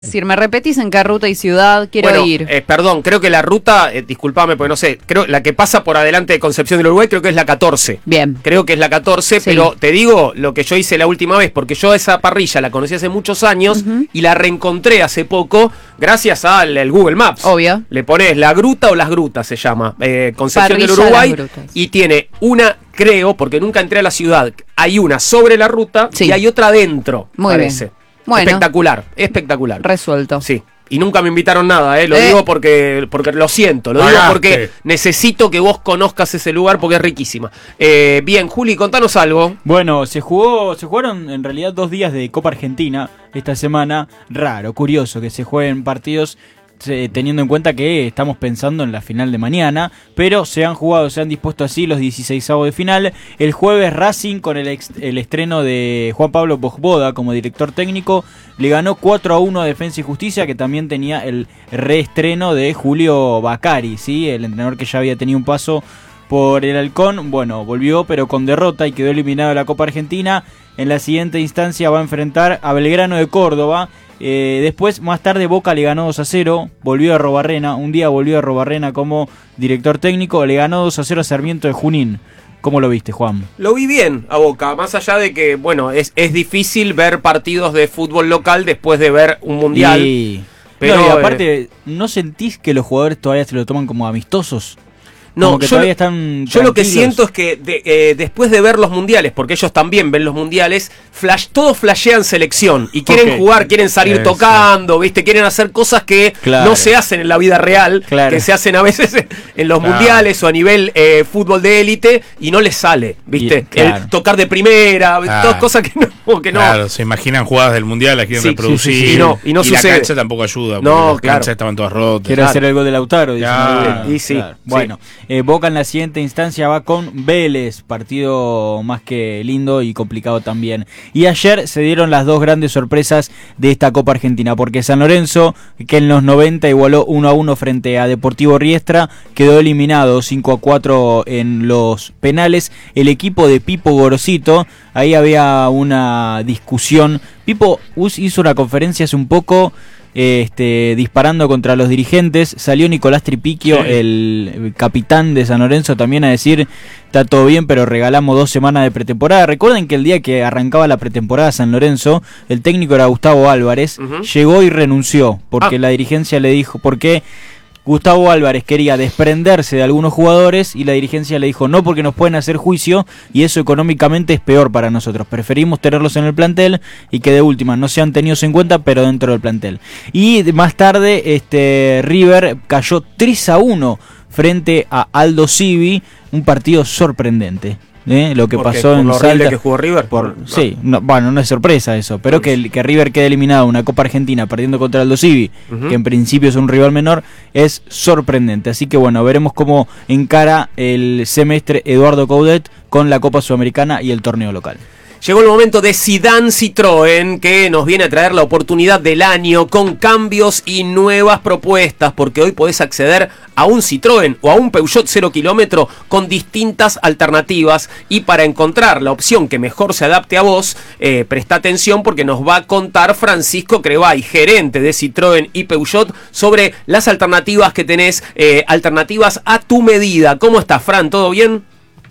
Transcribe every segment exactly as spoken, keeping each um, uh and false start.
decir, ¿me repetís en qué ruta y ciudad quiero bueno, ir? Eh, perdón, creo que la ruta, eh, disculpame porque no sé, creo la que pasa por adelante de Concepción del Uruguay creo que es la catorce. Bien. Creo que es la catorce, Sí. pero te digo lo que yo hice la última vez, porque yo esa parrilla la conocí hace muchos años Uh-huh. y la reencontré hace poco gracias al el Google Maps. Obvio. Le pones la gruta o las grutas se llama, eh, Concepción Parrilla del Uruguay, Las Grutas. y tiene una, creo, porque nunca entré a la ciudad, hay una sobre la ruta Sí. y hay otra adentro, Muy parece. bien. Bueno. Espectacular, espectacular. Resuelto. Sí. Y nunca me invitaron nada, ¿eh? Lo Eh. digo porque, porque lo siento, lo digo Pagaste. porque necesito que vos conozcas ese lugar porque es riquísima. Eh, bien, Juli, contanos algo. Bueno, se jugó, se jugaron en realidad dos días de Copa Argentina esta semana. Raro, curioso que se jueguen partidos eh, teniendo en cuenta que estamos pensando en la final de mañana, pero se han jugado, se han dispuesto así los dieciseisavos de final. El jueves Racing, con el, ex, el estreno de Juan Pablo Bojboda como director técnico, le ganó cuatro a uno a Defensa y Justicia, que también tenía el reestreno de Julio Bacari, ¿sí? El entrenador que ya había tenido un paso por el Halcón. Bueno, volvió pero con derrota y quedó eliminado de la Copa Argentina. En la siguiente instancia va a enfrentar a Belgrano de Córdoba. Eh, después, más tarde, Boca le ganó dos a cero, volvió a Robarrena, un día volvió a Robarrena como director técnico, le ganó dos a cero a Sarmiento de Junín. ¿Cómo lo viste, Juan? Lo vi bien a Boca, más allá de que, bueno, es, es difícil ver partidos de fútbol local después de ver un mundial. Y... Pero, no, y aparte, ¿no sentís que los jugadores todavía se lo toman como amistosos? No, Como que yo, todavía están yo lo que tranquilos. siento es que de, eh, después de ver los mundiales, porque ellos también ven los mundiales, flash, todos flashean selección y quieren Ok. jugar, quieren salir Eso. tocando, ¿viste? Quieren hacer cosas que Claro. no se hacen en la vida real, Claro. que se hacen a veces en los Claro. mundiales o a nivel eh, fútbol de élite y no les sale, ¿viste? Y- claro. El tocar de primera, Claro. todas cosas que no. Que no. Claro, se imaginan jugadas del mundial, las quieren Sí, reproducir. sí, sí, sí. Y no- y no la sucede. cancha tampoco ayuda, porque No, las claro. canchas estaban todas rotas. Quiere Claro. hacer el gol de Lautaro, dicen Claro. algunos. Y sí, Claro. sí. Bueno, eh, Boca en la siguiente instancia va con Vélez, partido más que lindo y complicado también. Y ayer se dieron las dos grandes sorpresas de esta Copa Argentina, porque San Lorenzo, que en los noventa igualó uno a uno frente a Deportivo Riestra, quedó eliminado cinco a cuatro en los penales. El equipo de Pipo Gorosito, ahí había una discusión. Pipo hizo una conferencia hace un poco, Este, disparando contra los dirigentes. Salió Nicolás Tripiquio, Sí. el, el capitán de San Lorenzo, también a decir: está todo bien, pero regalamos dos semanas de pretemporada. Recuerden que el día que arrancaba la pretemporada San Lorenzo, el técnico era Gustavo Álvarez. Ujú. Llegó y renunció porque Ah. la dirigencia le dijo, porque Gustavo Álvarez quería desprenderse de algunos jugadores y la dirigencia le dijo: no, porque nos pueden hacer juicio y eso económicamente es peor para nosotros. Preferimos tenerlos en el plantel y que de última no sean tenidos en cuenta, pero dentro del plantel. Y más tarde, este River cayó tres a uno frente a Aldo Civi, un partido sorprendente. ¿eh? Lo que ¿Por qué? pasó ¿Por en lo horrible Salta. que jugó River? Por, No. Sí, no, bueno, no es sorpresa eso, pero que, el- que River quede eliminado en una Copa Argentina perdiendo contra Aldo Civi, Ujú. que en principio es un rival menor, es sorprendente. Así que bueno, veremos cómo encara el semestre Eduardo Coudet con la Copa Sudamericana y el torneo local. Llegó el momento de Zidane Citroën, que nos viene a traer la oportunidad del año con cambios y nuevas propuestas, porque hoy podés acceder a un Citroën o a un Peugeot cero kilómetro con distintas alternativas, y para encontrar la opción que mejor se adapte a vos, eh, presta atención porque nos va a contar Francisco Crevay, gerente de Citroën y Peugeot, sobre las alternativas que tenés, eh, alternativas a tu medida. ¿Cómo estás, Fran? ¿Todo bien?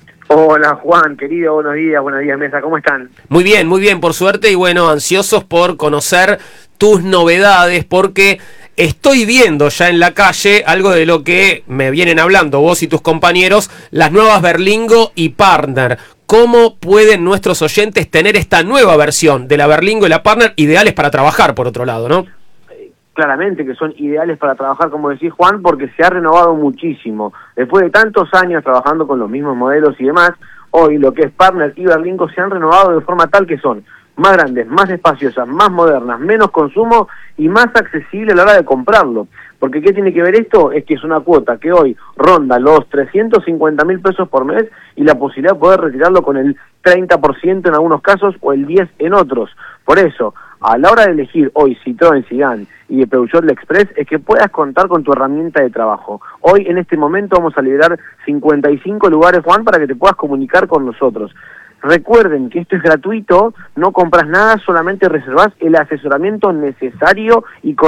Hola Juan, querido, buenos días, buenos días Mesa, ¿cómo están? Muy bien, muy bien, por suerte, y bueno, ansiosos por conocer tus novedades, porque estoy viendo ya en la calle algo de lo que me vienen hablando vos y tus compañeros, las nuevas Berlingo y Partner. ¿Cómo pueden nuestros oyentes tener esta nueva versión de la Berlingo y la Partner, ideales para trabajar, por otro lado, ¿no? Claramente que son ideales para trabajar, como decís Juan, porque se ha renovado muchísimo. Después de tantos años trabajando con los mismos modelos y demás, hoy lo que es Partner y Berlingo se han renovado de forma tal que son más grandes, más espaciosas, más modernas, menos consumo y más accesible a la hora de comprarlo. Porque ¿qué tiene que ver esto? Es que es una cuota que hoy ronda los trescientos cincuenta mil pesos por mes y la posibilidad de poder retirarlo con el treinta por ciento en algunos casos o el diez por ciento en otros. Por eso, a la hora de elegir hoy Citroën Zidane y de Peugeot L'Express, es que puedas contar con tu herramienta de trabajo. Hoy, en este momento, vamos a liberar cincuenta y cinco lugares, Juan, para que te puedas comunicar con nosotros. Recuerden que esto es gratuito, no compras nada, solamente reservás el asesoramiento necesario y